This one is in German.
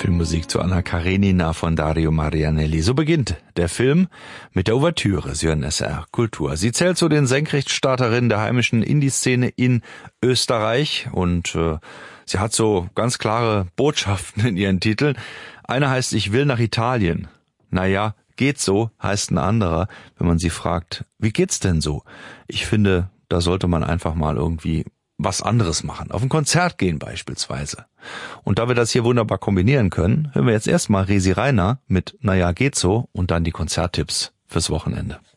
Filmmusik zu Anna Karenina von Dario Marianelli. So beginnt der Film mit der Ouvertüre sur SR Kultur. Sie zählt zu den Senkrechtstarterinnen der heimischen Indie-Szene in Österreich und sie hat so ganz klare Botschaften in ihren Titeln. Eine heißt, ich will nach Italien. Naja, geht so, heißt ein anderer, wenn man sie fragt, wie geht's denn so? Ich finde, da sollte man einfach mal irgendwie was anderes machen. Auf ein Konzert gehen beispielsweise. Und da wir das hier wunderbar kombinieren können, hören wir jetzt erstmal Resi Reiner mit Naja, geht so und dann die Konzerttipps fürs Wochenende.